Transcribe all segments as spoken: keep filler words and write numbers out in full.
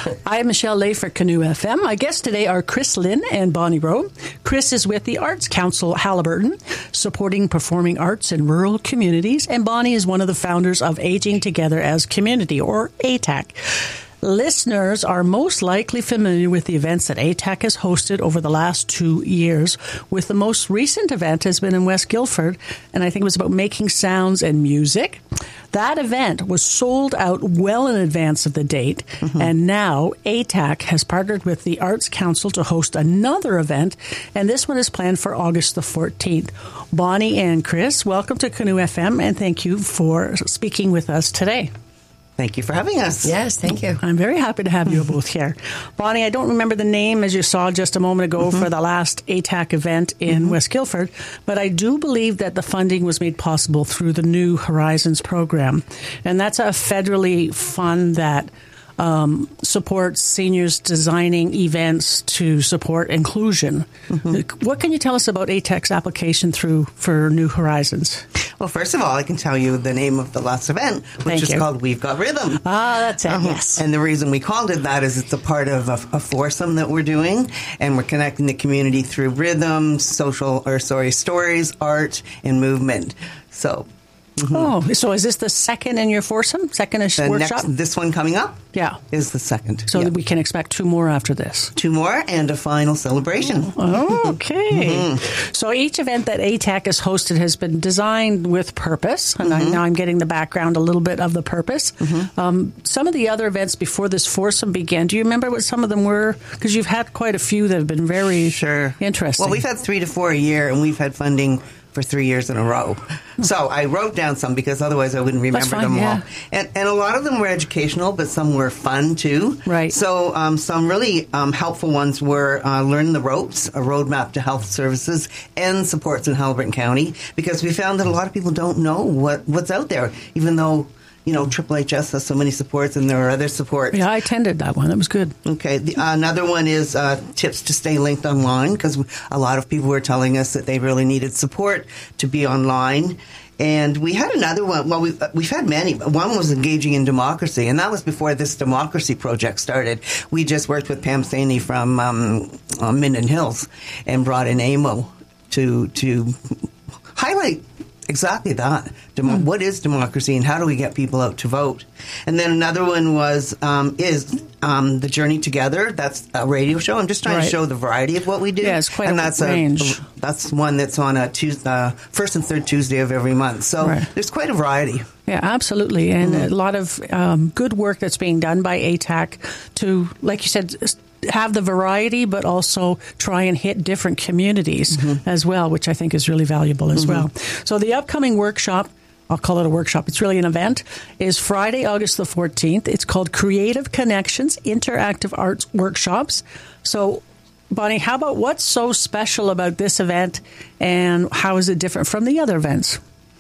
I'm Michelle Lay for Canoe F M. My guests today are Chris Lynn and Bonnie Rowe. Chris is with the Arts Council Haliburton, supporting performing arts in rural communities, and Bonnie is one of the founders of Aging Together as Community, or A T A C. Listeners are most likely familiar with the events that A T A C has hosted over the last two years, with the most recent event has been in West Guildford, and I think it was about making sounds and music. That event was sold out well in advance of the date, mm-hmm. and now A T A C has partnered with the Arts Council to host another event, and this one is planned for August the fourteenth. Bonnie and Chris, welcome to Canoe F M, and thank you for speaking with us today. Thank you for having us. Yes, thank you. I'm very happy to have you both here. Bonnie, I don't remember the name, as you saw just a moment ago, mm-hmm. for the last A T A C event in mm-hmm. West Guildford, but I do believe that the funding was made possible through the New Horizons program. And that's a federally fund that Um, supports seniors designing events to support inclusion. Mm-hmm. What can you tell us about A T A C's application through for New Horizons? Well, first of all, I can tell you the name of the last event, which Thank is you. called We've Got Rhythm. Ah, that's it, uh-huh. yes. And the reason we called it that is it's a part of a, a foursome that we're doing, and we're connecting the community through rhythm, social, or sorry, stories, art, and movement. So... Mm-hmm. Oh, so is this the second in your foursome? Second-ish the workshop? Next, this one coming up yeah. is the second. So yeah. that we can expect two more after this. Two more and a final celebration. Oh, okay. Mm-hmm. So each event that A T A C has hosted has been designed with purpose. And mm-hmm. I, now I'm getting the background, a little bit of the purpose. Mm-hmm. Um, some of the other events before this foursome began, do you remember what some of them were? Because you've had quite a few that have been very sure. interesting. Well, we've had three to four a year, and we've had funding for three years in a row. So I wrote down some because otherwise I wouldn't remember fine, them yeah. all. And, and a lot of them were educational, but some were fun too. Right. So um, some really um, helpful ones were uh, Learn the Ropes, a roadmap to health services and supports in Haliburton County, because we found that a lot of people don't know what, what's out there, even though you know, Triple H S has so many supports, and there are other supports. Yeah, I attended that one. That was good. Okay. The, uh, another one is uh, tips to stay linked online, because a lot of people were telling us that they really needed support to be online. And we had another one. Well, we, we've had many. One was engaging in democracy, and that was before this democracy project started. We just worked with Pam Saney from um, uh, Minden Hills and brought in A M O to to highlight exactly that. Demo- mm. What is democracy, and how do we get people out to vote? And then another one was um, is um, the Journey Together. That's a radio show. I'm just trying right. to show the variety of what we do. Yeah, it's quite and a that's range. A, that's one that's on a Tuesday, uh, first and third Tuesday of every month. So right. there's quite a variety. Yeah, absolutely, and mm. a lot of um, good work that's being done by A T A C to, like you said, have the variety, but also try and hit different communities mm-hmm. as well, which I think is really valuable as mm-hmm. well. So the upcoming workshop, I'll call it a workshop, it's really an event, is Friday, August the fourteenth. It's called Creative Connections Interactive Arts Workshops. So, Bonnie, how about what's so special about this event, and how is it different from the other events?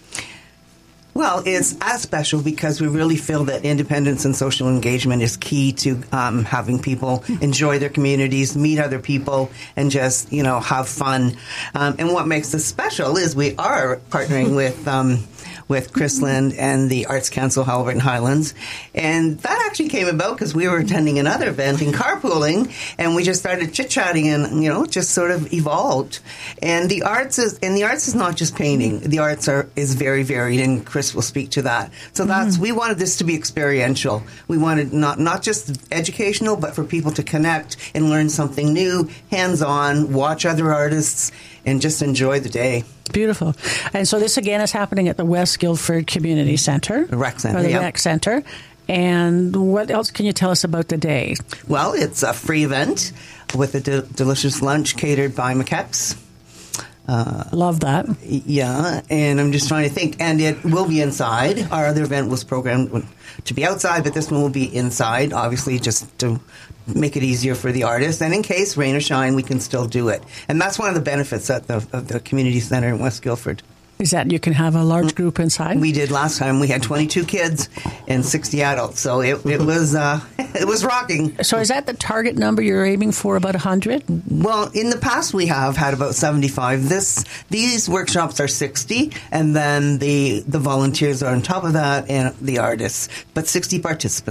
Well, it's as special because we really feel that independence and social engagement is key to um, having people enjoy their communities, meet other people, and just, you know, have fun. Um, and what makes this special is we are partnering with um, with Chris Lynn and the Arts Council Haliburton Highlands. And that actually came about because we were attending another event in carpooling, and we just started chit-chatting and, you know, just sort of evolved. And the arts is, and the arts is not just painting. The arts are is very varied, and Chris will speak to that. So that's, mm. we wanted this to be experiential. We wanted not, not just educational, but for people to connect and learn something new, hands-on, watch other artists, and just enjoy the day. Beautiful. And so this, again, is happening at the West Guildford Community Centre. The Rec Centre, Or the yeah. Rec Centre. And what else can you tell us about the day? Well, it's a free event with a de- delicious lunch catered by McKepp's. Uh, Love that. Yeah, and I'm just trying to think. And it will be inside. Our other event was programmed to be outside, but this one will be inside, obviously, just to make it easier for the artists. And in case rain or shine, we can still do it. And that's one of the benefits at the, of the community centre in West Guildford. Is that you can have a large group inside? We did last time. We had twenty-two kids and sixty adults, so it, it was uh, it was rocking. So is that the target number you're aiming for, about one hundred? Well, in the past we have had about seventy-five. This These workshops are sixty, and then the, the volunteers are on top of that, and the artists, but sixty participants.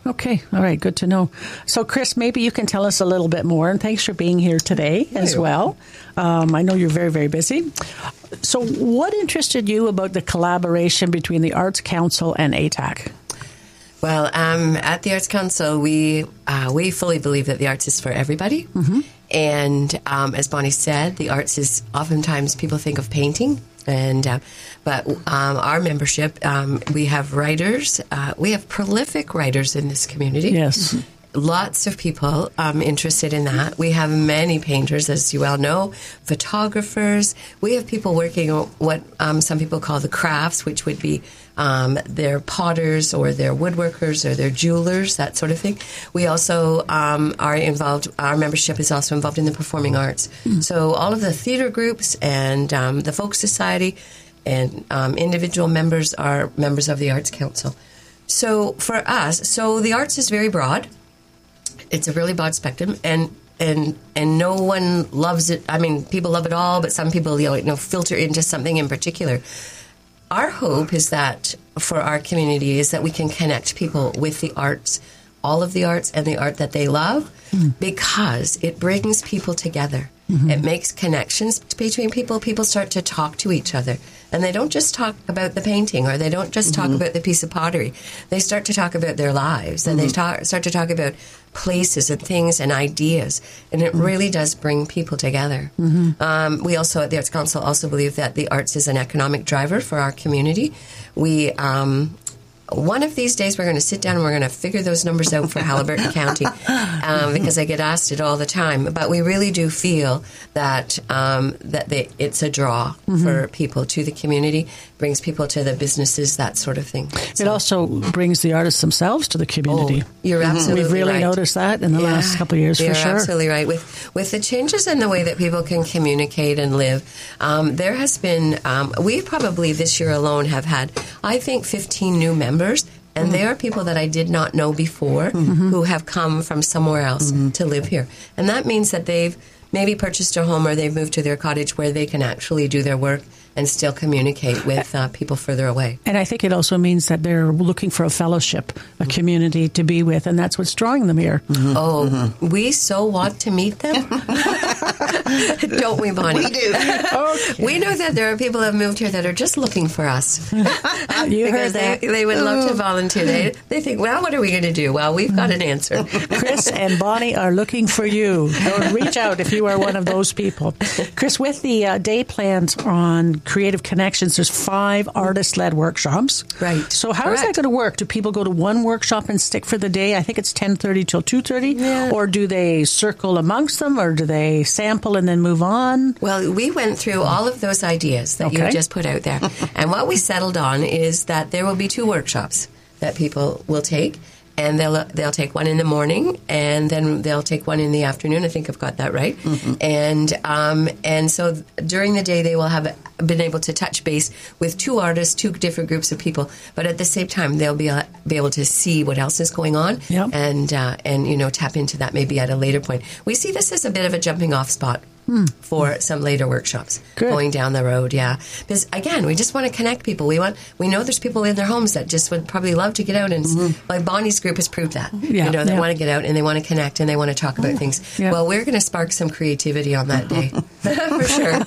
Okay. All right. Good to know. So, Chris, maybe you can tell us a little bit more. And thanks for being here today Hi. as well. Um, I know you're very, very busy. So what interested you about the collaboration between the Arts Council and A T A C? Well, um, at the Arts Council, we uh, we fully believe that the arts is for everybody. Mm-hmm. And um, as Bonnie said, the arts is oftentimes people think of painting. And uh, but um, our membership, um, we have writers. Uh, we have prolific writers in this community. Yes. Lots of people um, interested in that. We have many painters, as you well know, photographers. We have people working on what um, some people call the crafts, which would be um, their potters or their woodworkers or their jewelers, that sort of thing. We also um, are involved, our membership is also involved in the performing arts. Mm. So all of the theater groups and um, the Folk Society and um, individual members are members of the Arts Council. So for us, so the arts is very broad. It's a really broad spectrum, and and and no one loves it. I mean, people love it all, but some people, you know, filter into something in particular. Our hope is that for our community is that we can connect people with the arts, all of the arts and the art that they love, mm. because it brings people together. Mm-hmm. It makes connections between people. People start to talk to each other. And they don't just talk about the painting, or they don't just mm-hmm. talk about the piece of pottery. They start to talk about their lives, and mm-hmm. they talk, start to talk about places and things and ideas. And it mm-hmm. really does bring people together. Mm-hmm. Um, we also, at the Arts Council, also believe that the arts is an economic driver for our community. We... Um, One of these days, we're going to sit down and we're going to figure those numbers out for Haliburton County, um, because I get asked it all the time. But we really do feel that um, that they, it's a draw mm-hmm. for people to the community, brings people to the businesses, that sort of thing. So, it also brings the artists themselves to the community. Oh, you're mm-hmm. absolutely right. We've really right. noticed that in the yeah, last couple of years, for you're sure. You're absolutely right. With with the changes in the way that people can communicate and live, um, there has been, um, we probably this year alone have had, I think, fifteen new members. And mm-hmm. they are people that I did not know before mm-hmm. who have come from somewhere else mm-hmm. to live here. And that means that they've maybe purchased a home, or they've moved to their cottage where they can actually do their work and still communicate with uh, people further away. And I think it also means that they're looking for a fellowship, a community to be with, and that's what's drawing them here. Mm-hmm. Oh, mm-hmm. we so want to meet them. Don't we, Bonnie? We do. Okay. We know that there are people that have moved here that are just looking for us. You heard that. They, they would love to volunteer. They, they think, well, what are we going to do? Well, we've got an answer. Chris and Bonnie are looking for you. So reach out if you are one of those people. Chris, with the uh, day plans on Creative Connections, there's five artist-led workshops. Right. So how Correct. is that going to work? Do people go to one workshop and stick for the day? I think it's ten thirty till two thirty. Yeah. Or do they circle amongst them, or do they sample and then move on? Well, we went through all of those ideas that okay. you just put out there. And what we settled on is that there will be two workshops that people will take. And they'll they'll take one in the morning, and then they'll take one in the afternoon. I think I've got that right. Mm-hmm. And um, and so during the day, they will have been able to touch base with two artists, two different groups of people. But at the same time, they'll be uh, be able to see what else is going on, yep. and uh, and you know tap into that maybe at a later point. We see this as a bit of a jumping off spot. Hmm. For some later workshops Good. Going down the road, yeah. Because again, we just want to connect people. We want, we know there's people in their homes that just would probably love to get out, and mm-hmm. like Bonnie's group has proved that. Yeah, you know, they yeah. want to get out and they want to connect and they want to talk about things. Yeah. Well, we're going to spark some creativity on that day, for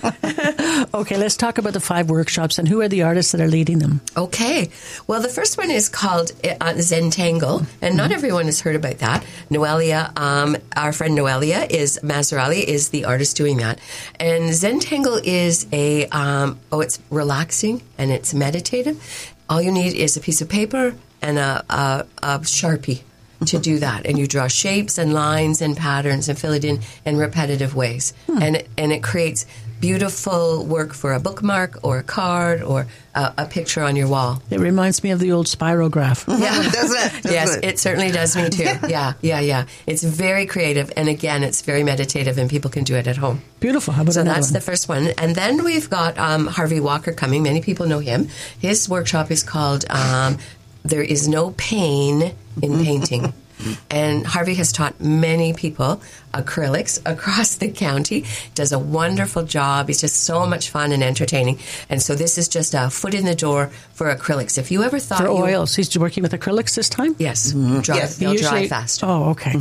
sure. Okay, let's talk about the five workshops and who are the artists that are leading them. Okay, well, the first one is called uh, Zentangle, and not everyone has heard about that. Noelia, um, our friend Noelia is Mazzarelli is the artist doing that. And And Zentangle is a, um, oh, it's relaxing and it's meditative. All you need is a piece of paper and a, a, a Sharpie to do that. And you draw shapes and lines and patterns and fill it in in repetitive ways. Hmm. And, it, and it creates beautiful work for a bookmark or a card or a, a picture on your wall. It reminds me of the old spirograph. Yeah, does it? Does yes, it? it certainly does me too. Yeah, yeah, yeah. It's very creative, and again, it's very meditative, and people can do it at home. Beautiful. How about so another that's one? the first one, and then we've got um, Harvey Walker coming. Many people know him. His workshop is called um, "There Is No Pain in Painting." And Harvey has taught many people acrylics across the county. Does a wonderful job. He's just so much fun and entertaining. And so this is just a foot in the door for acrylics. If you ever thought For you, oils. He's working with acrylics this time? yes, dry, Yes. they'll dry Usually- faster. Oh, okay.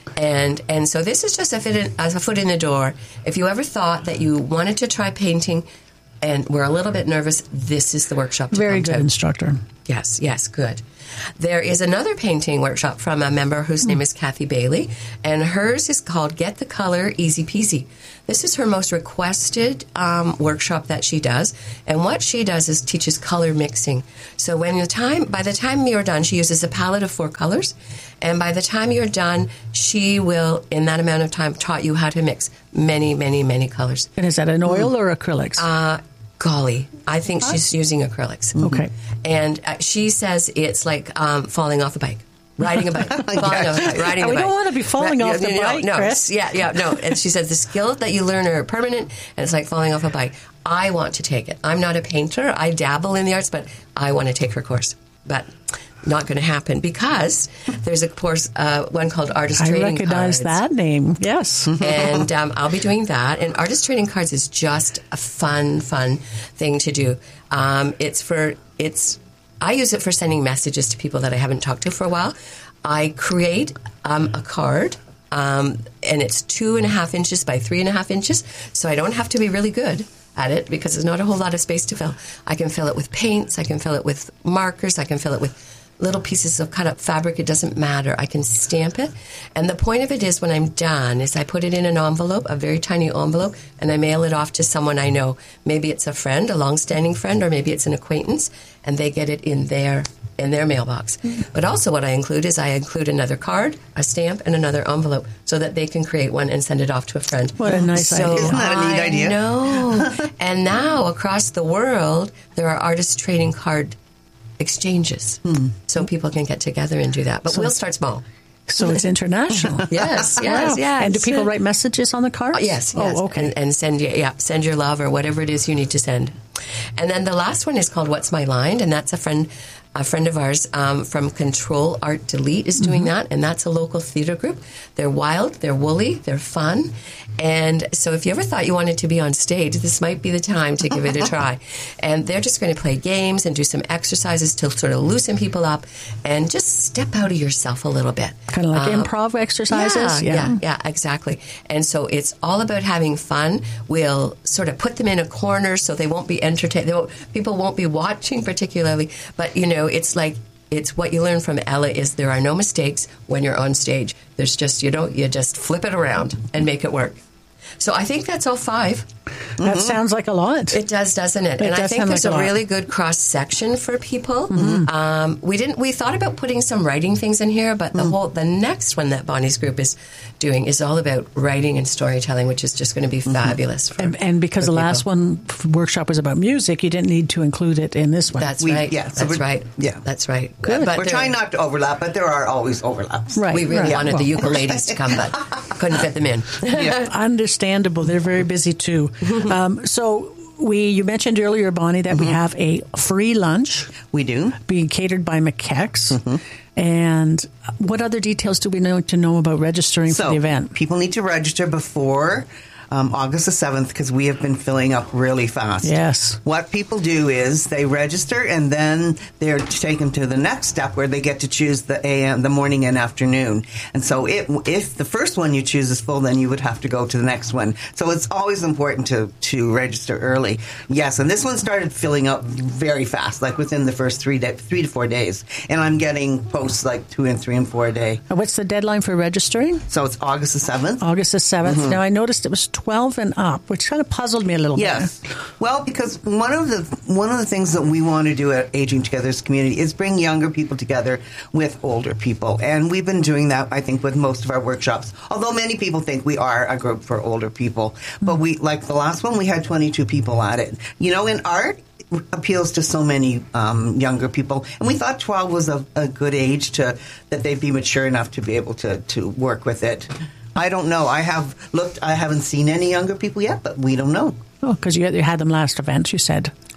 And and so this is just a, fit in, as a foot in the door. If you ever thought that you wanted to try painting and were a little bit nervous, this is the workshop to Very come good to. instructor. Yes, yes, good. There is another painting workshop from a member whose name is Kathy Bailey, and hers is called Get the Color Easy Peasy. This is her most requested um, workshop that she does, and what she does is teaches color mixing. So when the time, by the time you're done, she uses a palette of four colors, and by the time you're done, she will, in that amount of time, taught you how to mix many, many, many colors. And is that an oil or acrylics? Uh, golly, I think she's using acrylics. Okay. And uh, she says it's like um, falling off a bike. Riding a bike, falling off a bike, riding And a we bike. don't want to be falling Right, off no, the no, bike, no, Chris. Yeah, yeah, no. And she says the skills that you learn are permanent, and it's like falling off a bike. I want to take it. I'm not a painter. I dabble in the arts, but I want to take her course. But not going to happen because there's a course, uh, one called Artist I Trading recognize Cards. that name. Yes. and um, I'll be doing that. And Artist Trading Cards is just a fun, fun thing to do. Um, it's for it's. I use it for sending messages to people that I haven't talked to for a while. I create um, a card, um, and it's two and a half inches by three and a half inches, so I don't have to be really good at it because there's not a whole lot of space to fill. I can fill it with paints, I can fill it with markers, I can fill it with little pieces of cut up fabric. It doesn't matter. I can stamp it. And the point of it is when I'm done is I put it in an envelope, a very tiny envelope, and I mail it off to someone I know. Maybe it's a friend, a long-standing friend, or maybe it's an acquaintance, and they get it in their in their mailbox. But also what I include is I include another card, a stamp, and another envelope so that they can create one and send it off to a friend. What a nice so idea. Isn't that a neat I idea? know. And now across the world, there are artist trading card exchanges. So people can get together and do that. But we'll start small. So it's international. Yes, yes, Wow. yes. And do people write messages on the cards? Oh, yes, yes. Oh, okay. And, and send you, yeah, send your love or whatever it is you need to send. And then the last one is called What's My Line, and that's a friend, a friend of ours um, from Control Art Delete is doing that, and that's a local theater group. They're wild, they're woolly, they're fun, and so if you ever thought you wanted to be on stage, this might be the time to give it a try. And they're just going to play games and do some exercises to sort of loosen people up and just step out of yourself a little bit. Kind of like Um, improv exercises? yeah, yeah, yeah, exactly. And so it's all about having fun. We'll sort of put them in a corner so they won't be entertained. They won't, people won't be watching particularly, but you know, it's like it's what you learn from Ella is there are no mistakes when you're on stage. There's just you don't you just flip it around and make it work. So I think that's all five. That sounds like a lot. It does, doesn't it? It and I does think sound there's like a a lot. really good cross section for people. Um, we didn't. We thought about putting some writing things in here, but the whole the next one that Bonnie's group is doing is all about writing and storytelling, which is just going to be fabulous. For, and, and because for the last people. one f- workshop was about music, you didn't need to include it in this one. That's We- right. yeah, so that's we're- right. yeah. that's right. Good. But We're there- trying not to overlap, but there are always overlaps. right. We really right. wanted Well, the ukuleles to come, but couldn't fit them in. Understandable. They're very busy too. um, so we, you mentioned earlier, Bonnie, that we have a free lunch We do. being catered by McKex. And what other details do we need to know about registering So for the event? people need to register before um, August the seventh because we have been filling up really fast. Yes. What people do is they register and then they're taken to the next step where they get to choose the A M, the morning and afternoon. And so it, if the first one you choose is full, then you would have to go to the next one. So it's always important to, to register early. Yes, and this one started filling up very fast, like within the first three day, three to four days. And I'm getting posts like two and three and four a day. Uh, What's the deadline for registering? So it's August the seventh. August the seventh. Now, I noticed it was twelve and up, which kind of puzzled me a little Yes. Well, because one of the one of the things that we want to do at Aging Together as a community is bring younger people together with older people. And we've been doing that, I think, with most of our workshops. Although many people think we are a group for older people. But we, like the last one, we had twenty-two people at it. You know, in art, it appeals to so many um, younger people. And we thought twelve was a, a good age to that they'd be mature enough to be able to, to work with it. I don't know. I have looked. I haven't seen any younger people yet, but we don't know. Oh, because you, you had them last event, you said.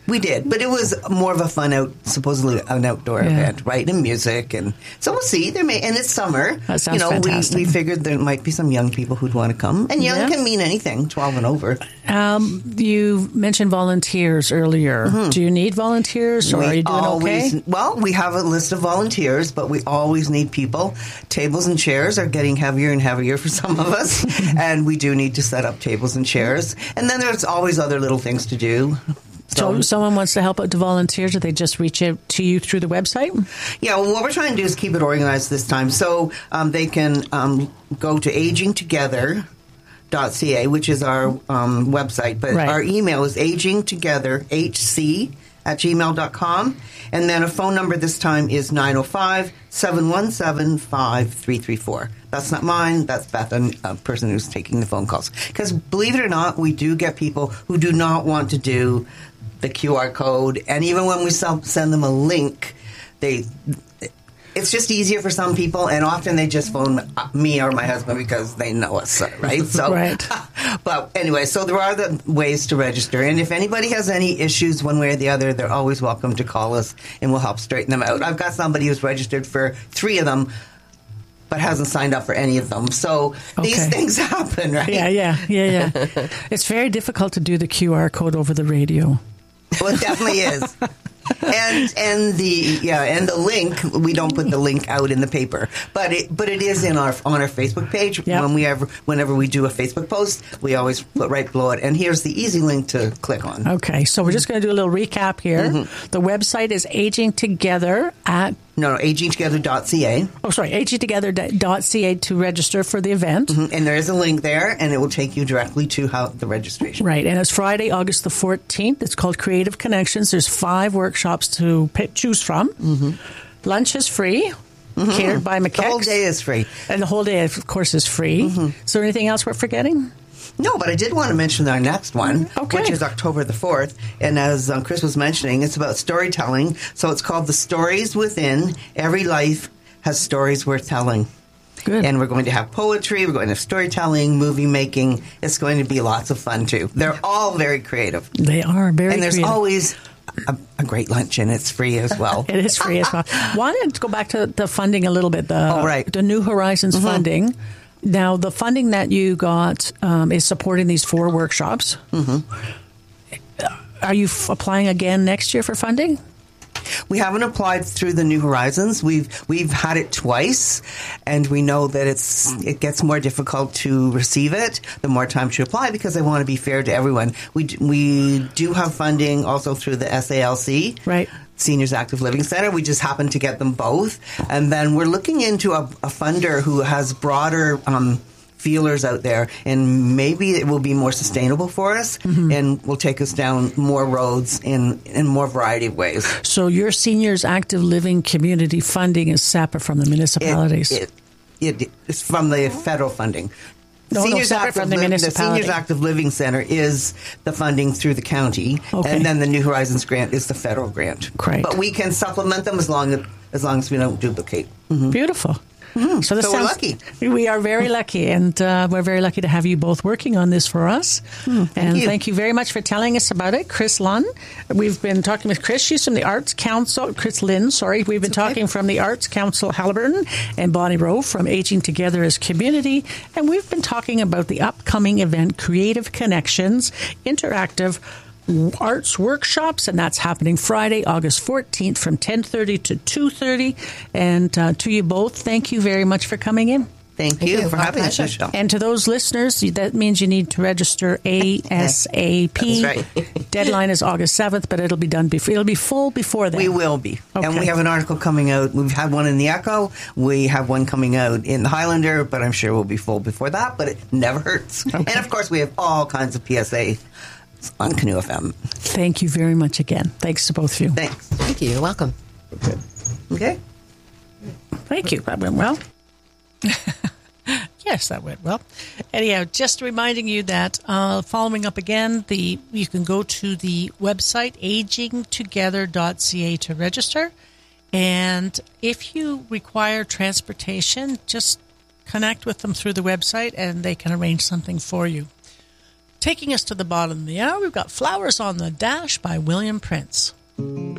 We did, but it was more of a fun out, supposedly an outdoor Yeah. event, right? And music, and so we'll see. There may, and it's summer. That sounds you know, fantastic. we we figured there might be some young people who'd want to come, and young Yeah. can mean anything, twelve and over. Um, you mentioned volunteers earlier. Do you need volunteers, or We are you doing always, okay? Well, we have a list of volunteers, but we always need people. Tables and chairs are getting heavier and heavier for some of us, and we do need to set up tables and chairs. And then there's always other little things to do. So, if someone wants to help out to volunteer, do they just reach out to you through the website? Yeah, well, what we're trying to do is keep it organized this time. So um, they can um, go to aging together dot c a, which is our um, website. But Right. our email is agingtogetherhc at gmail dot com. And then a phone number this time is nine oh five, seven one seven, five three three four. That's not mine. That's Beth, a a person who's taking the phone calls. Because believe it or not, we do get people who do not want to do the Q R code. And even when we sell, send them a link, they... It's just easier for some people, and often they just phone me or my husband because they know us, right? So, Right. But anyway, so there are the ways to register, and if anybody has any issues one way or the other, they're always welcome to call us, and we'll help straighten them out. I've got somebody who's registered for three of them, but hasn't signed up for any of them. So these Okay. things happen, right? Yeah, yeah, yeah, yeah. It's very difficult to do the Q R code over the radio. Well, it definitely is. And and the yeah and the link, we don't put the link out in the paper, but it but it is in our on our Facebook page. Yep. When we ever whenever we do a Facebook post, we always put right below it. And here's the easy link to click on. Okay, so we're just going to do a little recap here. Mm-hmm. The website is Aging Together at No, no, aging together dot c a, oh sorry aging together dot c a to register for the event. and there is a link there, and it will take you directly to how the registration. Right, and it's Friday, August the fourteenth. It's called Creative Connections. There's five workshops to pick, choose from. Mm-hmm. Lunch is free, catered by McKex. The whole day is free. And the whole day, of course, is free. Mm-hmm. Is there anything else we're forgetting? No, but I did want to mention our next one, Okay. which is October the fourth. And as um, Chris was mentioning, it's about storytelling. So it's called The Stories Within. Every life has stories worth telling. Good. And we're going to have poetry, we're going to have storytelling, movie making. It's going to be lots of fun, too. They're all very creative. They are very And there's creative. always a, a great lunch, and it's free as well. It is free as well. Wanted to go back to the funding a little bit. The, Oh, right. The New Horizons funding. Now, the funding that you got um, is supporting these four workshops. Mm-hmm. Are you f- applying again next year for funding? We haven't applied through the New Horizons. We've we've had it twice, and we know that it's it gets more difficult to receive it the more time you apply, because I want to be fair to everyone. We d- we do have funding also through the S A L C, Right. Seniors Active Living Center. We just happen to get them both, and then we're looking into a, a funder who has broader Um, feelers out there, and maybe it will be more sustainable for us, and will take us down more roads in in more variety of ways. So your seniors active living community funding is separate from the municipalities. It, it, it, it's from the federal funding. No, no, Seniors separate Active from the Li- municipality. Seniors Active Living Center is the funding through the county, Okay. and then the New Horizons grant is the federal grant. Great. But we can supplement them as long as, as long as we don't duplicate. Beautiful. So, this So we're sounds- lucky. We are very lucky, and uh, we're very lucky to have you both working on this for us. and you. thank you very much for telling us about it, Chris Lunn. We've been talking with Chris. She's from the Arts Council. Chris Lynn, sorry. We've been talking from the Arts Council Haliburton, and Bonnie Rowe from Aging Together as Community. And we've been talking about the upcoming event, Creative Connections, Interactive Arts Workshops, and that's happening Friday, August fourteenth from ten thirty to two thirty. And uh, to you both, thank you very much for coming in. Thank you you. for My having us, pleasure. Michelle. And to those listeners, that means you need to register ASAP. That's right. Deadline is August seventh, but it'll be done before. It'll be full before then. We will be. And Okay. we have an article coming out. We've had one in the Echo. We have one coming out in the Highlander, but I'm sure we'll be full before that, but it never hurts. And of course, we have all kinds of P S A on Canoe F M. Thank you very much again. Thanks to both of you. Thanks. Thank you. You're welcome. Okay. Thank you. That went well. Yes, that went well. Anyhow, just reminding you that uh, following up again, the you can go to the website aging together dot c a to register. And if you require transportation, just connect with them through the website and they can arrange something for you. Taking us to the bottom of the hour, we've got Flowers on the Dash by William Prince.